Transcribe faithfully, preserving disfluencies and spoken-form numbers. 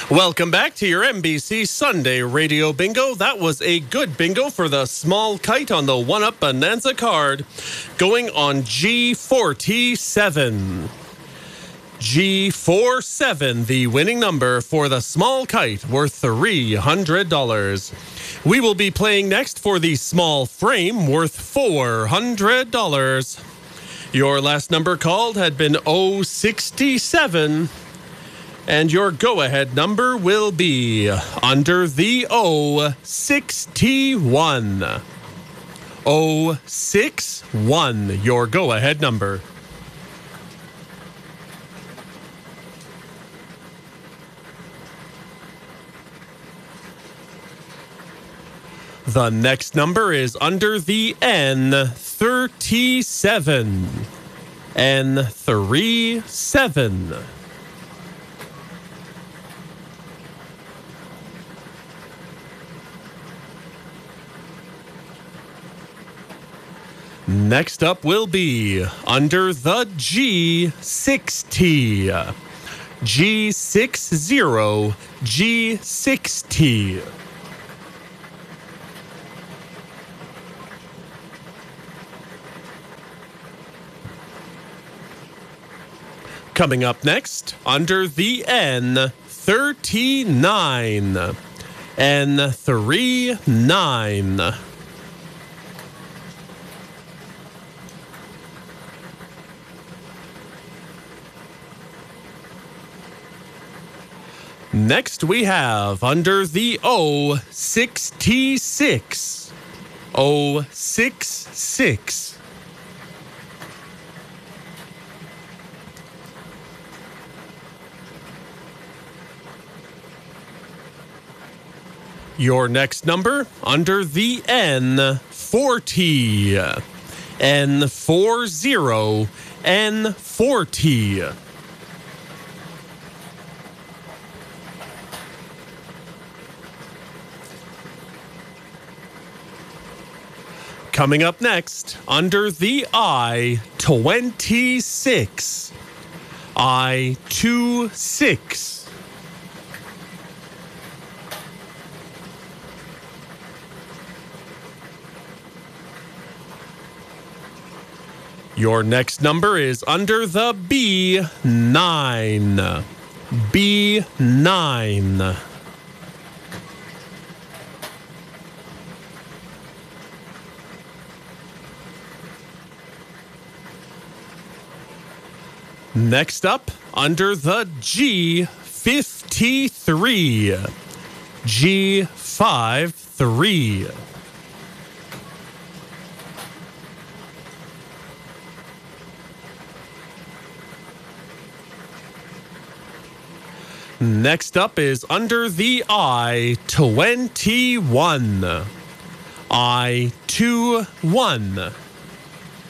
Welcome back to your N B C Sunday Radio Bingo. That was a good bingo for the small kite on the one-up Bonanza card. Going on G forty-seven. G forty-seven, the winning number for the small kite, worth three hundred dollars. We will be playing next for the small frame, worth four hundred dollars. Your last number called had been oh sixty-seven. And your go-ahead number will be under the oh sixty-one. oh sixty-one, your go-ahead number. The next number is under the N thirty-seven. N thirty-seven. Next up will be under the G sixty. G sixty, G sixty. Coming up next, under the N thirty-nine. N thirty-nine. Next we have under the oh sixty-six. oh sixty-six. Your next number under the N forty. N forty. N forty. Coming up next, under the I twenty-six. I twenty-six. Your next number is under the B nine. B nine. Next up, under the G fifty-three. G fifty-three. Next up is under the I twenty-one. I twenty-one.